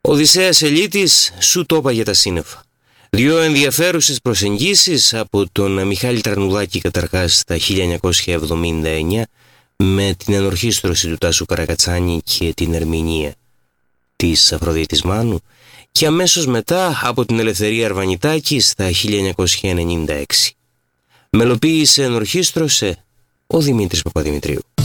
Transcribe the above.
Οδυσσέας Ελίτης, σου το είπα για τα σύννεφα. Δύο ενδιαφέρουσες προσεγγίσεις από τον Μιχάλη Τρανουδάκη καταρχάς τα 1979 με την ενορχήστρωση του Τάσου Καρακατσάνη και την ερμηνεία της Αφροδίτης Μάνου και αμέσως μετά από την Ελευθερία Αρβανιτάκη στα 1996. Μελοποίησε ενορχήστρωσε ο Δημήτρης Παπαδημητρίου.